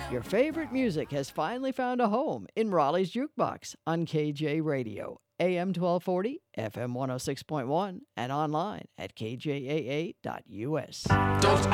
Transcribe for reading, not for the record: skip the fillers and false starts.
Your favorite music has finally found a home in Raleigh's Jukebox on KJ Radio, AM 1240, FM 106.1, and online at kjaa.us. Don't